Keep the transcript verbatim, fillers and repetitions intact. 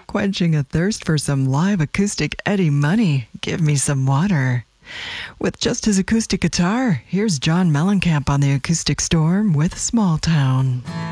quenching a thirst for some live acoustic Eddie Money. Give me some water. With just his acoustic guitar, here's John Mellencamp on the Acoustic Storm with Small Town.